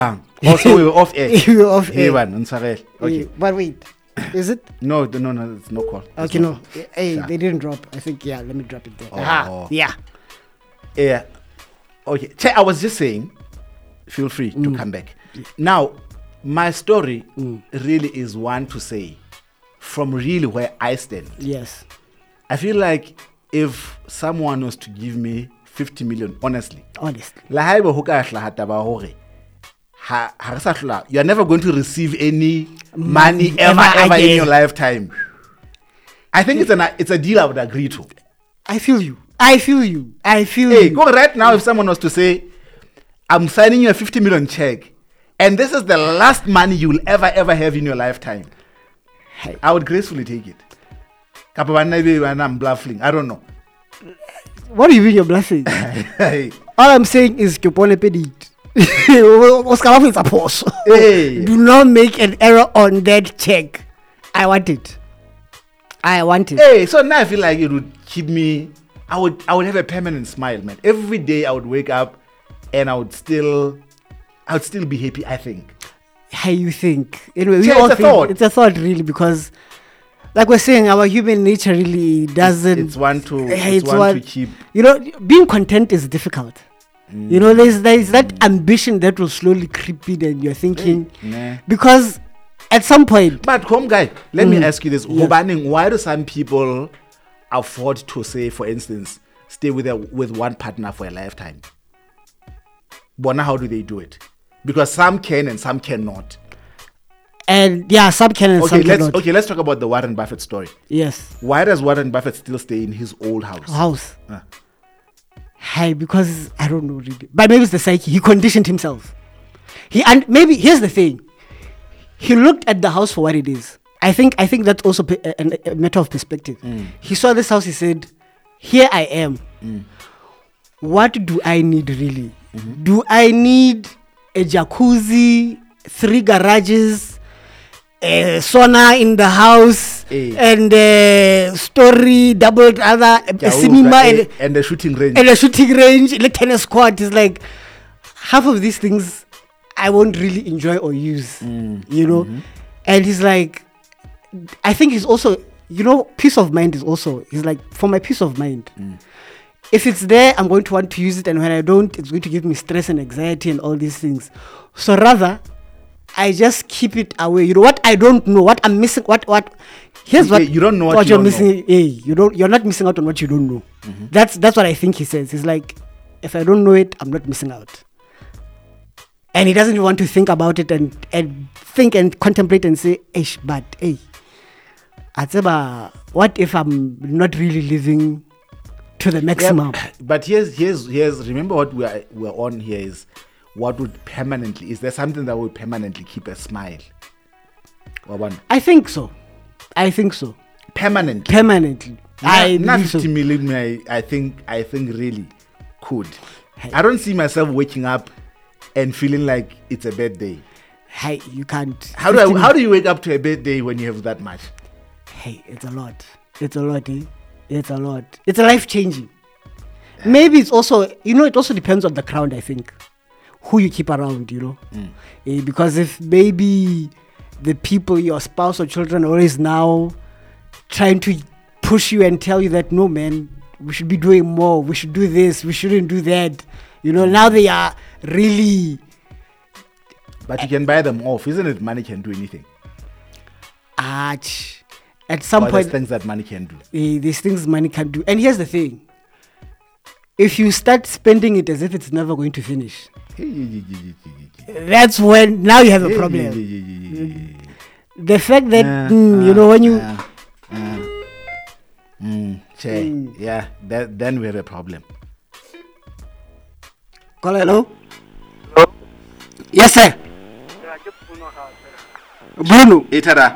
Also, we were off air. We were off air. Okay. But wait, is it? No, it's no call. Okay, no. Hey, they didn't drop. I think, let me drop it there. Yeah. Yeah. Okay. I was just saying, feel free to come back. Now, my story really is one to say from really where I stand. Yes. I feel like if someone was to give me 50 million, honestly. You are never going to receive any money ever in your lifetime. I think it's a deal I would agree to. I feel you. Hey, go right now if someone was to say, I'm signing you a 50 million check, and this is the last money you will ever have in your lifetime. Hey. I would gracefully take it. I'm bluffing. I don't know. What do you mean you're bluffing? All I'm saying is Kipone paid it. Oscar is a pause. Do not make an error on that check. I want it. Hey, so now I feel like it would keep me. I would have a permanent smile, man. Every day I would wake up and I would still be happy, I think. How you think? Anyway, we all think it's a thought really, because like we're saying, our human nature really doesn't. It's one to keep. Being content is difficult. There's that ambition that will slowly creep in, and you're thinking, because at some point. But home guy, let me ask you this: why do some people afford to say, for instance, stay with one partner for a lifetime? But now, how do they do it? Because some can and some cannot. And some can and some cannot. Okay, let's talk about the Warren Buffett story. Yes. Why does Warren Buffett still stay in his old house? Hey, because I don't know really. But maybe it's the psyche. He conditioned himself. And maybe here's the thing. He looked at the house for what it is. I think that's also a matter of perspective. He saw this house. He said, "Here I am. What do I need really? Do I need a jacuzzi, 3 garages, a sauna in the house, and a story doubled a cinema and a shooting range, and a tennis court?" Is like half of these things I won't really enjoy or use, And he's like, I think he's also, peace of mind is also. He's like, for my peace of mind. If it's there, I'm going to want to use it, and when I don't, it's going to give me stress and anxiety and all these things. So rather, I just keep it away. What I don't know, what I'm missing, here's what you don't know what you're missing. You're not missing out on what you don't know. That's what I think he says. He's like, if I don't know it, I'm not missing out. And he doesn't want to think about it and think and contemplate and say, what if I'm not really living to the maximum? But here's remember what we're on here is what would permanently, is there something that would permanently keep a smile? I think so. Permanently. Not 50 million, I think really could. I don't see myself waking up and feeling like it's a bad day. Hey, you can't. How do you wake up to a bad day when you have that much? Hey, it's a lot. It's a lot. It's life changing. Maybe it's also, it also depends on the crowd, I think. Who you keep around, because if maybe the people, your spouse or children, are always now trying to push you and tell you that, no, man, we should be doing more, we should do this, we shouldn't do that. Now they are really. But you can buy them off, isn't it? Money can do anything. At some point, there's things that money can do. These things money can do. And here's the thing. If you start spending it as if it's never going to finish, that's when now you have a problem. The fact that, when you... then we have a problem. Call, hello? Yes, sir. Bruno. Itada.